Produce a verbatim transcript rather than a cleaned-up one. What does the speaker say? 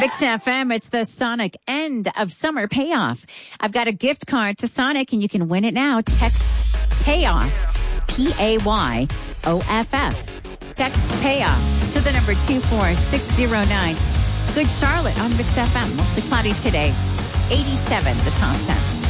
Mix F M, it's the Sonic end of summer payoff. I've got a gift card to Sonic and you can win it now. Text payoff, P A Y O F F. Text payoff to the number two four six zero nine. Good Charlotte on Mix F M. Mostly cloudy today. eighty-seven, the top ten.